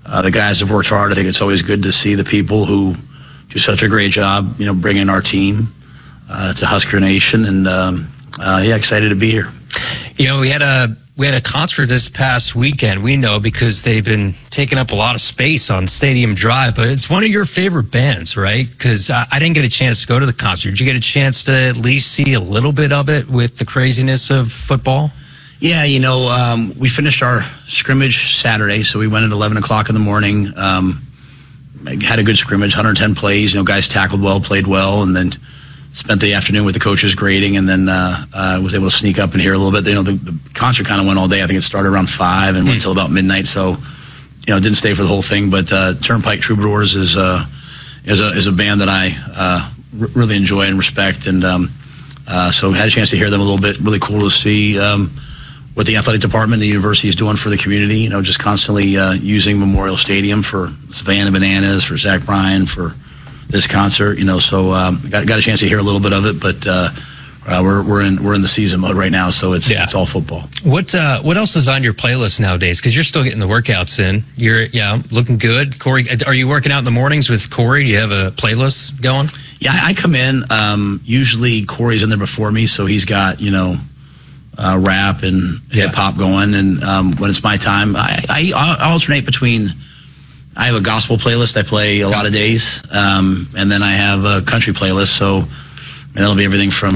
The guys have worked hard. I think it's always good to see the people who do such a great job, bringing our team to Husker Nation, and excited to be here. We had a concert this past weekend. We know because they've been taking up a lot of space on Stadium Drive, but it's one of your favorite bands, right? Because I didn't get a chance to go to the concert. Did you get a chance to at least see a little bit of it with the craziness of football? Yeah, we finished our scrimmage Saturday, so we went at 11 o'clock in the morning. Had a good scrimmage, 110 plays. Guys tackled well, played well, and then spent the afternoon with the coaches grading, and then was able to sneak up and hear a little bit. The concert kind of went all day. I think it started around 5 and went till about midnight. So, didn't stay for the whole thing. But Turnpike Troubadours is a band that I really enjoy and respect, and so had a chance to hear them a little bit. Really cool to see what the athletic department, the university is doing for the community. Just constantly using Memorial Stadium for Savannah Bananas, for Zach Bryan, for this concert, so got a chance to hear a little bit of it, but we're in the season mode right now, so it's all football. What else is on your playlist nowadays? Because you're still getting the workouts in. You're looking good. Corey, are you working out in the mornings with Corey? Do you have a playlist going? Yeah, I come in. Usually Corey's in there before me, so he's got rap and hip hop going, and when it's my time, I alternate between. I have a gospel playlist I play a lot of days, and then I have a country playlist. So that'll be everything from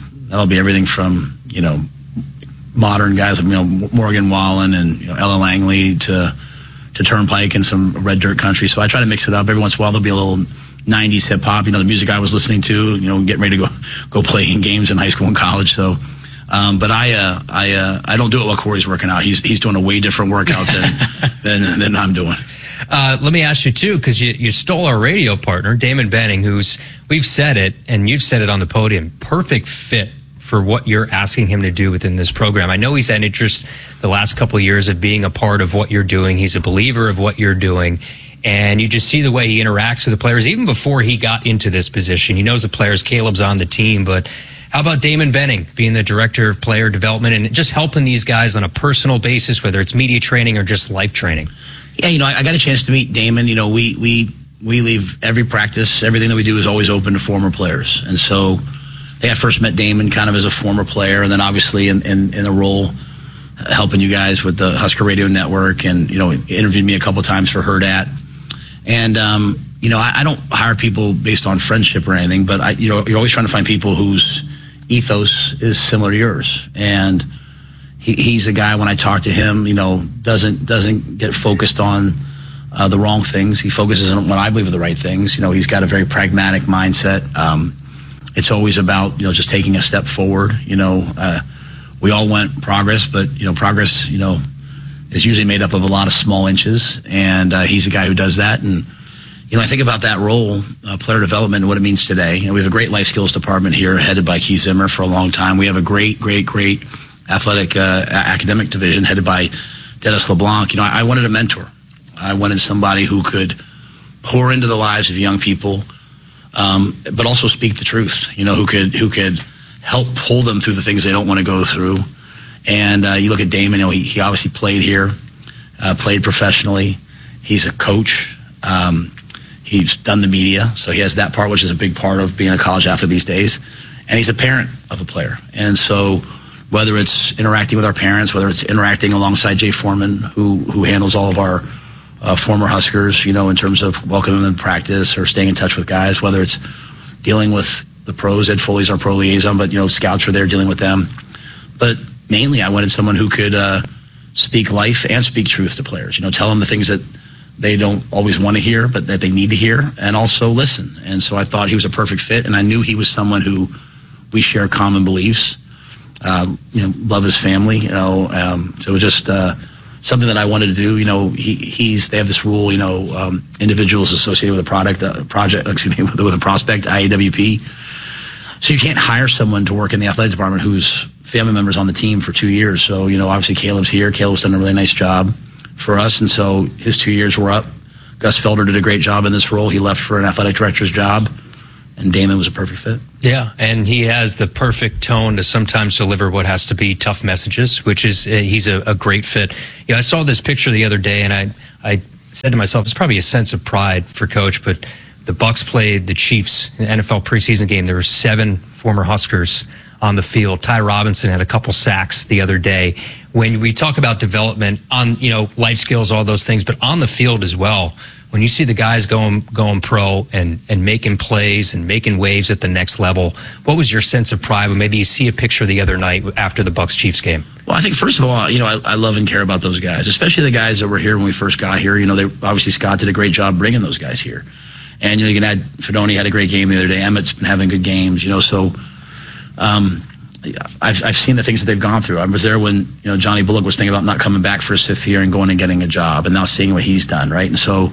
modern guys like Morgan Wallen and Ella Langley to Turnpike and some red dirt country. So I try to mix it up. Every once in a while there'll be a little 90s hip hop. The music I was listening to. Getting ready to go play in games in high school and college. So. But I don't do it while Corey's working out. He's doing a way different workout than I'm doing. Let me ask you too, because you stole our radio partner, Damon Benning, we've said it, and you've said it on the podium, perfect fit for what you're asking him to do within this program. I know he's had interest the last couple of years of being a part of what you're doing. He's a believer of what you're doing. And you just see the way he interacts with the players, even before he got into this position. He knows the players. Caleb's on the team, but how about Damon Benning being the director of player development and just helping these guys on a personal basis, whether it's media training or just life training? Yeah, I got a chance to meet Damon. We leave every practice, everything that we do is always open to former players. And so I think I first met Damon kind of as a former player, and then obviously in a role helping you guys with the Husker Radio Network, and interviewed me a couple times for Hurrdat. And I don't hire people based on friendship or anything, but you're always trying to find people whose ethos is similar to yours. And he's a guy, when I talk to him, doesn't get focused on the wrong things. He focuses on what I believe are the right things. He's got a very pragmatic mindset. It's always about just taking a step forward. We all want progress, but progress is usually made up of a lot of small inches, and he's a guy who does that. And I think about that role, player development, and what it means today. We have a great life skills department here, headed by Keith Zimmer for a long time. We have a great athletic academic division headed by Dennis LeBlanc. I wanted a mentor. I wanted somebody who could pour into the lives of young people, but also speak the truth. Who could help pull them through the things they don't want to go through. And you look at Damon. He obviously played here, played professionally. He's a coach. He's done the media, so he has that part, which is a big part of being a college athlete these days. And he's a parent of a player. And so whether it's interacting with our parents, whether it's interacting alongside Jay Foreman, who handles all of our former Huskers, in terms of welcoming them to practice or staying in touch with guys, whether it's dealing with the pros. Ed Foley's our pro liaison, but, scouts are there dealing with them. But mainly I wanted someone who could speak life and speak truth to players, tell them the things that they don't always want to hear, but that they need to hear, and also listen. And so I thought he was a perfect fit, and I knew he was someone who we share common beliefs, love his family, so it was just something that I wanted to do. They have this rule, individuals associated with a with a prospect, IAWP. So you can't hire someone to work in the athletic department whose family member's on the team for 2 years. So, obviously Caleb's here. Caleb's done a really nice job for us, and so his 2 years were up. Gus Felder did a great job in this role. He left for an athletic director's job, and Damon was a perfect fit. Yeah, and he has the perfect tone to sometimes deliver what has to be tough messages, which is he's a great fit. I saw this picture the other day, and I said to myself, it's probably a sense of pride for Coach, but the Bucs played the Chiefs in the NFL preseason game. There were 7 former Huskers on the field. Ty Robinson had a couple sacks the other day. When we talk about development on, life skills, all those things, but on the field as well, when you see the guys going pro and making plays and making waves at the next level, what was your sense of pride when maybe you see a picture the other night after the Bucs-Chiefs game? Well, I think, first of all, I love and care about those guys, especially the guys that were here when we first got here. Obviously Scott did a great job bringing those guys here. And, you can add, Fidone had a great game the other day. Emmett's been having good games, so I've seen the things that they've gone through. I was there when, Johnny Bullock was thinking about not coming back for his 5th year and going and getting a job, and now seeing what he's done, right? And so,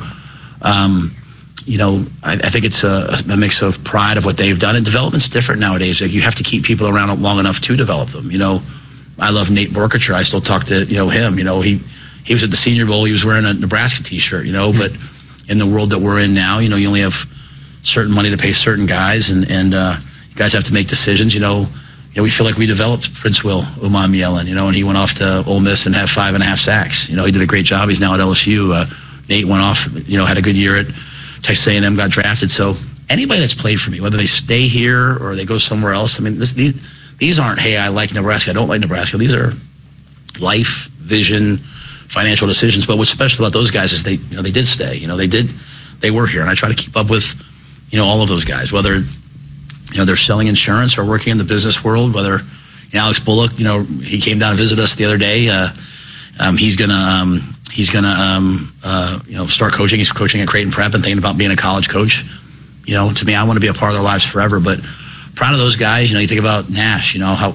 I think it's a mix of pride of what they've done, and development's different nowadays. Like, you have to keep people around long enough to develop them. I love Nate Borkacher. I still talk to, him. He was at the Senior Bowl. He was wearing a Nebraska t-shirt, but in the world that we're in now, you only have certain money to pay certain guys, and you guys have to make decisions. We feel like we developed Prince Will Umanmielen, and he went off to Ole Miss and had 5.5 sacks. He did a great job. He's now at LSU. Nate went off, had a good year at Texas A&M, got drafted. So anybody that's played for me, whether they stay here or they go somewhere else, these aren't, hey, I like Nebraska, I don't like Nebraska. These are life, vision, financial decisions. But what's special about those guys is they did stay. They were here, and I try to keep up with, all of those guys, whether they're selling insurance or working in the business world. Whether Alex Bullock, he came down to visit us the other day. He's gonna start coaching. He's coaching at Creighton Prep and thinking about being a college coach. To me, I want to be a part of their lives forever. But proud of those guys. You think about Nash.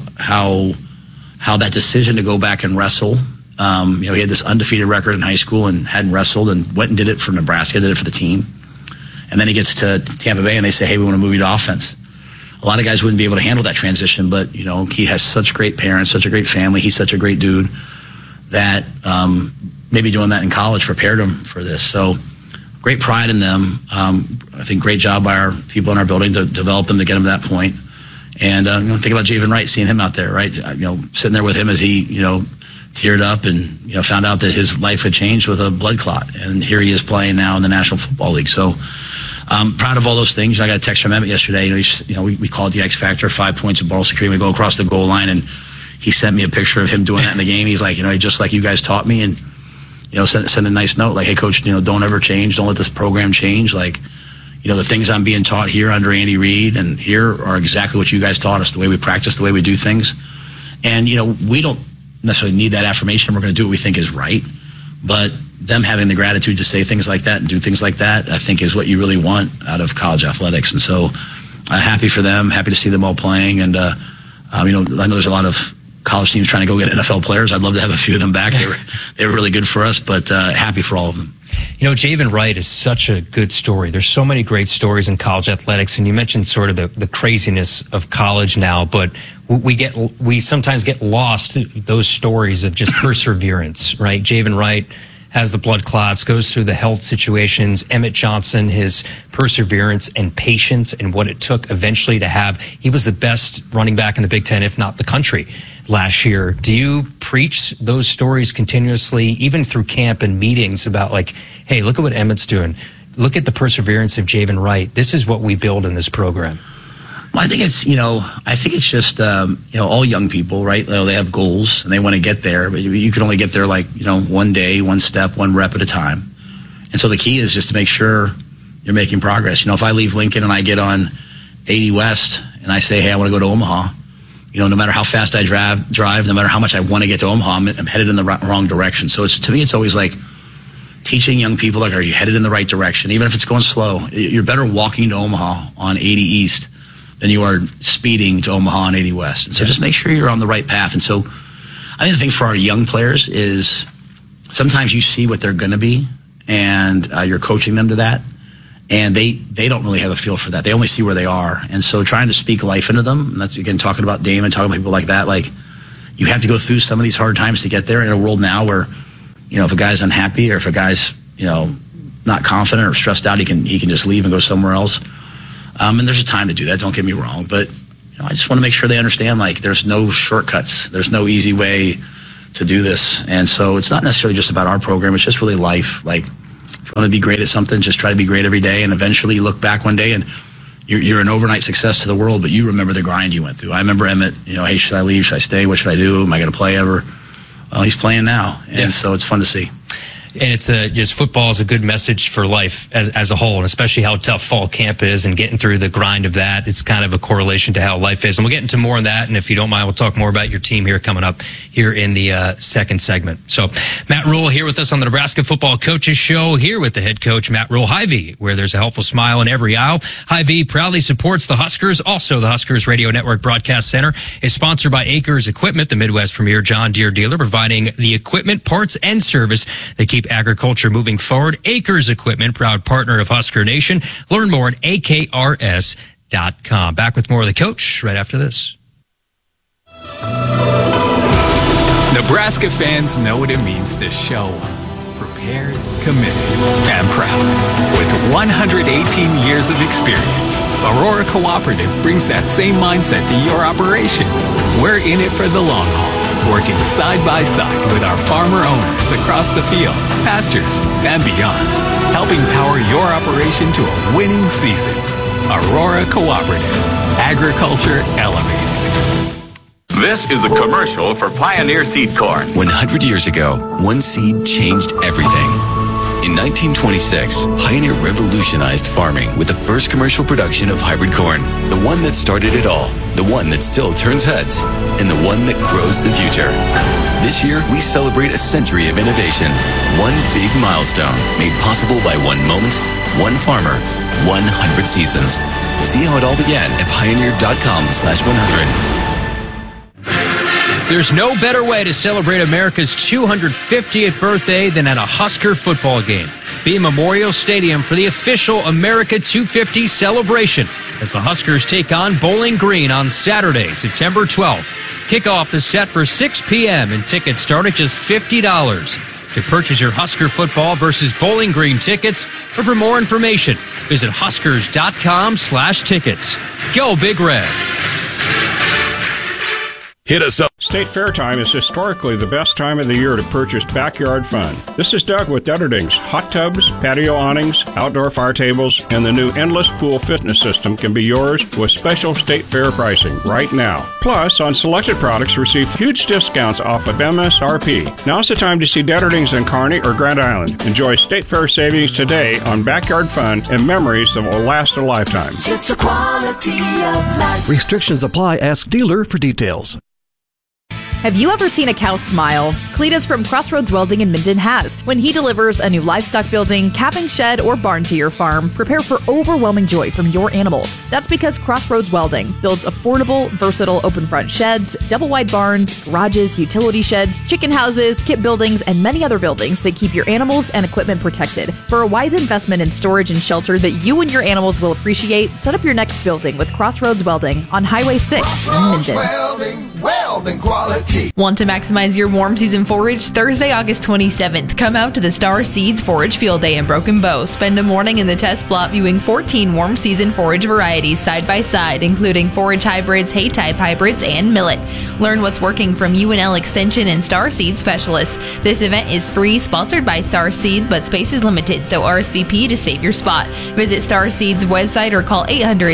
How that decision to go back and wrestle. He had this undefeated record in high school and hadn't wrestled, and went and did it for Nebraska, did it for the team. And then he gets to Tampa Bay and they say, hey, we want to move you to offense. A lot of guys wouldn't be able to handle that transition, but, he has such great parents, such a great family. He's such a great dude that maybe doing that in college prepared him for this. So great pride in them. I think great job by our people in our building to develop them, to get them to that point. And think about Javen Wright, seeing him out there, right? Sitting there with him as he, teared up and, found out that his life had changed with a blood clot. And here he is playing now in the National Football League. So proud of all those things. I got a text from Emmett yesterday. We call it the X Factor, 5 points of ball security. We go across the goal line, and he sent me a picture of him doing that in the game. He's like, just like you guys taught me, and, send a nice note like, hey, Coach, don't ever change. Don't let this program change. Like, the things I'm being taught here under Andy Reid and here are exactly what you guys taught us, the way we practice, the way we do things. And, we don't necessarily need that affirmation. We're going to do what we think is right. But them having the gratitude to say things like that and do things like that, I think, is what you really want out of college athletics. And so happy for them, happy to see them all playing. And, I know there's a lot of college teams trying to go get NFL players. I'd love to have a few of them back. They were really good for us, but happy for all of them. Javen Wright is such a good story. There's so many great stories in college athletics, and you mentioned sort of the craziness of college now, but we sometimes get lost those stories of just perseverance, right? Javen Wright has the blood clots, goes through the health situations. Emmett Johnson, his perseverance and patience and what it took eventually to have. He was the best running back in the Big Ten, if not the country, last year. Do you preach those stories continuously, even through camp and meetings, about like, hey, look at what Emmett's doing. Look at the perseverance of Javen Wright. This is what we build in this program. Well, I think it's just, all young people, right? They have goals and they want to get there, but you can only get there one day, one step, one rep at a time. And so the key is just to make sure you're making progress. If I leave Lincoln and I get on 80 West and I say, hey, I want to go to Omaha, no matter how fast I drive, no matter how much I want to get to Omaha, I'm headed in the wrong direction. So to me, it's always like teaching young people, are you headed in the right direction? Even if it's going slow, you're better walking to Omaha on 80 East than you are speeding to Omaha on 80 West. And so just make sure you're on the right path. And so I think the thing for our young players is sometimes you see what they're going to be, and you're coaching them to that. And they don't really have a feel for that. They only see where they are. And so trying to speak life into them, and that's, again, talking about Damon, talking about people like that, like, you have to go through some of these hard times to get there in a world now where, if a guy's unhappy or if a guy's, not confident or stressed out, he can just leave and go somewhere else. And there's a time to do that, don't get me wrong. But I just want to make sure they understand, like, there's no shortcuts. There's no easy way to do this. And so it's not necessarily just about our program. It's just really life. Like, If you want to be great at something, just try to be great every day. And eventually you look back one day and you're an overnight success to the world, but you remember the grind you went through. I remember Emmett, hey, should I leave? Should I stay? What should I do? Am I going to play ever? Well, he's playing now. And so it's fun to see. And it's just football is a good message for life as a whole, and especially how tough fall camp is and getting through the grind of that. It's kind of a correlation to how life is. And we'll get into more on that. And if you don't mind, we'll talk more about your team here coming up here in the second segment. So Matt Rhule here with us on the Nebraska Football Coaches Show, here with the head coach, Matt Rhule. Hy-Vee, where there's a helpful smile in every aisle. Hy-Vee proudly supports the Huskers. Also, the Huskers Radio Network Broadcast Center is sponsored by Acres Equipment, the Midwest premier John Deere dealer, providing the equipment, parts, and service that keep agriculture moving forward. Acres Equipment, proud partner of Husker Nation. Learn more at akrs.com. Back with more of the coach right after this. Nebraska fans know what it means to show up, prepared, committed, and proud. With 118 years of experience, Aurora Cooperative brings that same mindset to your operation. We're in it for the long haul, working side by side with our farmer owners across the field, pastures, and beyond, helping power your operation to a winning season. Aurora Cooperative, agriculture elevated. This is the commercial for Pioneer Seed Corn. 100 years ago, one seed changed everything. In 1926, Pioneer revolutionized farming with the first commercial production of hybrid corn, the one that started it all, the one that still turns heads, and the one that grows the future. This year, we celebrate a century of innovation, one big milestone made possible by one moment, one farmer, 100 seasons. See how it all began at pioneer.com/100. There's no better way to celebrate America's 250th birthday than at a Husker football game. Be Memorial Stadium for the official America 250 celebration as the Huskers take on Bowling Green on Saturday, September 12th. Kickoff is set for 6 p.m. and tickets start at just $50. To purchase your Husker football versus Bowling Green tickets, or for more information, visit huskers.com/tickets. Go Big Red. Hit us up. State Fair time is historically the best time of the year to purchase backyard fun. This is Doug with Dutterdings. Hot tubs, patio awnings, outdoor fire tables, and the new Endless Pool fitness system can be yours with special State Fair pricing right now. Plus, on selected products, receive huge discounts off of MSRP. Now's the time to see Dutterdings in Kearney or Grand Island. Enjoy State Fair savings today on backyard fun and memories that will last a lifetime. It's a quality of life. Restrictions apply. Ask dealer for details. Have you ever seen a cow smile? Cletus from Crossroads Welding in Minden has. When he delivers a new livestock building, calving shed, or barn to your farm, prepare for overwhelming joy from your animals. That's because Crossroads Welding builds affordable, versatile open front sheds, double wide barns, garages, utility sheds, chicken houses, kit buildings, and many other buildings that keep your animals and equipment protected. For a wise investment in storage and shelter that you and your animals will appreciate, set up your next building with Crossroads Welding on Highway 6 in Minden. Welding quality. Want to maximize your warm season forage? Thursday, August 27th. Come out to the Star Seeds Forage Field Day in Broken Bow. Spend a morning in the test plot viewing 14 warm season forage varieties side by side, including forage hybrids, hay type hybrids, and millet. Learn what's working from UNL Extension and Star Seed specialists. This event is free, sponsored by Star Seed, but space is limited, so RSVP to save your spot. Visit Star Seed's website or call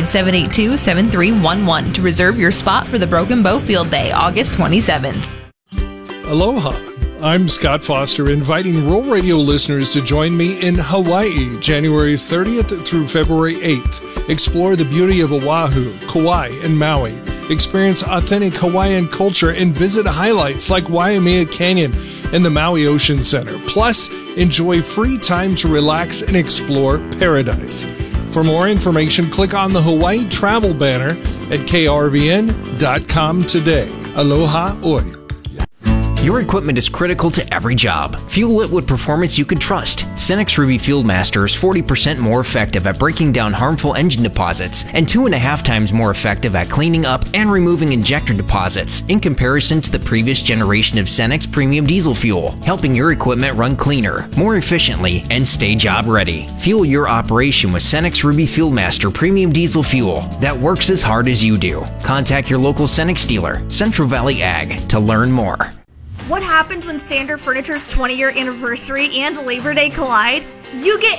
800-782-7311 to reserve your spot for the Broken Bow Field Day, August 27th. Aloha. I'm Scott Foster, inviting Rural Radio listeners to join me in Hawaii, January 30th through February 8th. Explore the beauty of Oahu, Kauai, and Maui. Experience authentic Hawaiian culture and visit highlights like Waimea Canyon and the Maui Ocean Center. Plus, enjoy free time to relax and explore paradise. For more information, click on the Hawaii travel banner at krvn.com today. Aloha oi. Your equipment is critical to every job. Fuel it with performance you can trust. Cenex Ruby Fieldmaster is 40% more effective at breaking down harmful engine deposits and 2.5 times more effective at cleaning up and removing injector deposits in comparison to the previous generation of Cenex Premium Diesel Fuel, helping your equipment run cleaner, more efficiently, and stay job ready. Fuel your operation with Cenex Ruby Fieldmaster Premium Diesel Fuel that works as hard as you do. Contact your local Cenex dealer, Central Valley Ag, to learn more. What happens when Standard Furniture's 20-year anniversary and Labor Day collide? You get